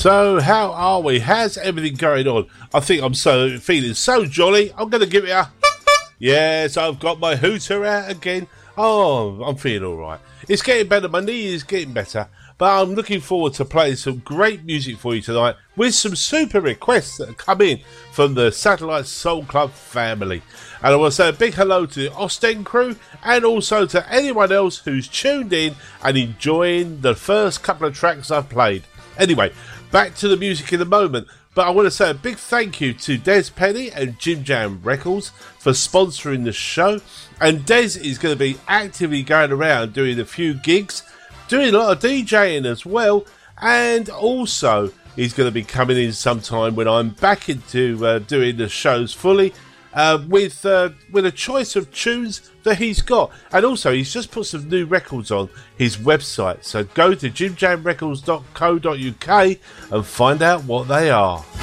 So how are we? How's everything going on? I think I'm feeling so jolly. I'm going to give it a... Yes, I've got my hooter out again. Oh, I'm feeling all right. It's getting better. My knee is getting better. But I'm looking forward to playing some great music for you tonight with some super requests that have come in from the Satellite Soul Club family. And I want to say a big hello to the Ostend crew and also to anyone else who's tuned in and enjoying the first couple of tracks I've played. Anyway, back to the music in a moment. But I want to say a big thank you to Des Penny and Jim Jam Records for sponsoring the show. And Des is going to be actively going around doing a few gigs, doing a lot of DJing as well. And also, he's going to be coming in sometime when I'm back into doing the shows fully with a choice of tunes that he's got. And also, he's just put some new records on his website. So go to jimjamrecords.co.uk and find out what they are.